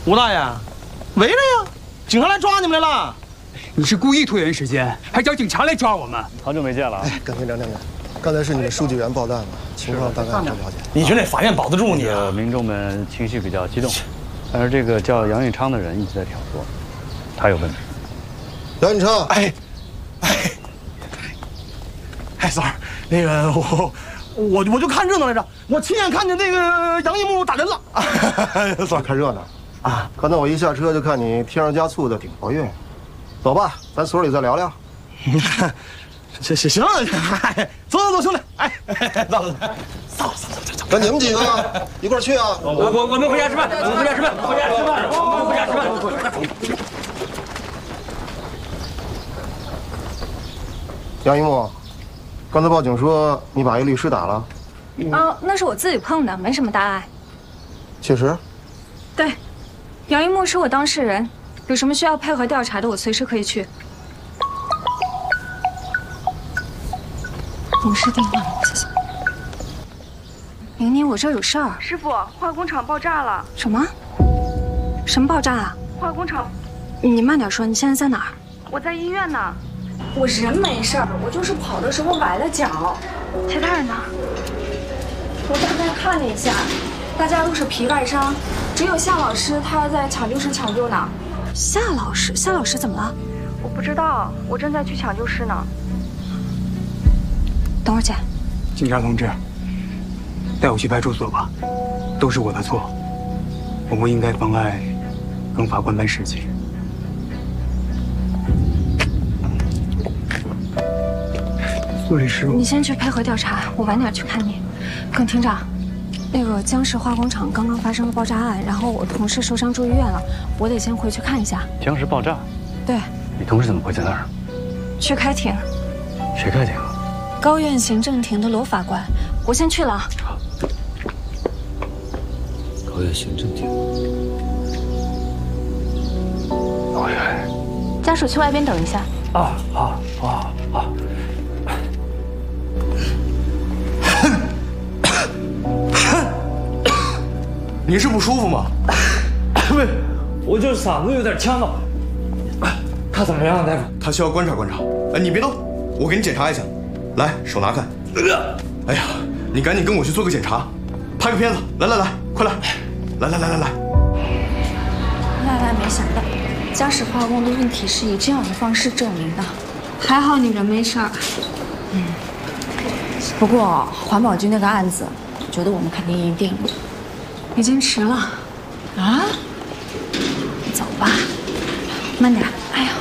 吴大爷，围了呀！警察来抓你们来了！ 你是故意拖延时间，还找警察来抓我们？ 好久没见了啊！ 感谢梁站长，刚才是你们书记员报的案嘛，情况大概不了解。 你觉得法院保得住你啊？ 民众们情绪比较激动，但是这个叫杨运昌的人一直在挑唆，他有问题。 杨运昌， 三儿，那个我就看热闹来着，我亲眼看见那个杨一木打人了。 算看热闹啊！刚才我一下车就看你添油加醋的，挺活跃。走吧，咱所里再聊聊。 行，走，兄弟，走， 跟你们几个一块儿去啊！ 我们回家吃饭，回家吃饭。 杨一木，刚才报警说你把一律师打了。 那是我自己碰的，没什么大碍。 确实。 对，杨一木是我当事人，有什么需要配合调查的，我随时可以去。董事电话，谢谢。宁宁，我这儿有事儿。 师傅，化工厂爆炸了。 什么？什么爆炸啊？ 化工厂。 你慢点说，你现在在哪儿？ 我在医院呢。 我人没事儿，我就是跑的时候崴了脚。 其他人呢？ 我大概看了一下，大家都是皮外伤，只有夏老师他在抢救室抢救呢。夏老师怎么了？ 我不知道，我正在去抢救室呢。 等会儿见。 警察同志，带我去派出所吧，都是我的错，我不应该妨碍跟法官办事情。苏律师， 你先去配合调查，我晚点去看你。耿厅长，那个江氏化工厂刚刚发生了爆炸案，然后我同事受伤住医院了，我得先回去看一下。 江氏爆炸？ 对。 你同事怎么会在那儿？ 去开庭。 谁开庭？ 高院行政庭的罗法官，我先去了。 高院行政庭。高院。 家属去外边等一下。 好。 你是不舒服吗？ 不是，我就是嗓子有点呛到。他怎么样，大夫？ 他需要观察观察。你别动，我给你检查一下。来，手拿开。哎呀，你赶紧跟我去做个检查，拍个片子。来，快来！来。 万万没想到，嘉实化工的问题是以这样的方式证明的。还好你人没事儿。 不过环保局那个案子，我觉得我们肯定赢定了。 已经迟了。 啊？走吧，慢点。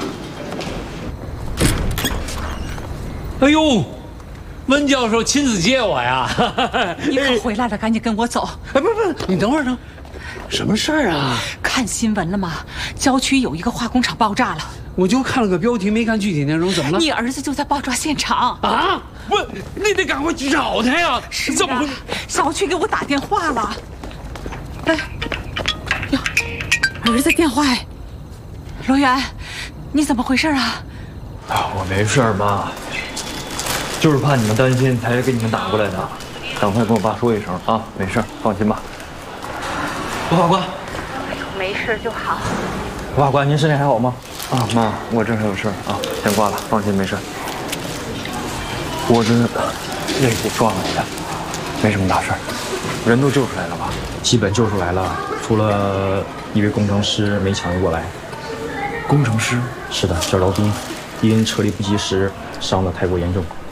哎呦，温教授亲自接我呀！ 你可回来了，赶紧跟我走。 哎，不，你等会儿呢。什么事儿啊？ 看新闻了吗？郊区有一个化工厂爆炸了。 我就看了个标题，没看具体内容，怎么了？ 你儿子就在爆炸现场啊！不，你得赶快去找他呀！怎么回事？ 小区给我打电话了。哎，哟，儿子电话哎。罗源，你怎么回事啊？ 我没事儿，妈，就是怕你们担心才给你们打过来的。赶快跟我爸说一声啊，没事，放心吧。罗法官， 没事就好。 罗法官，您身体还好吗？啊，妈，我这还有事儿啊，先挂了，放心，没事。我这肋骨撞了一下，没什么大事儿，人都救出来了吧？ 基本救出来了，除了一位工程师没抢救过来。 工程师？ 是的，这老兵因撤离不及时，伤得太过严重。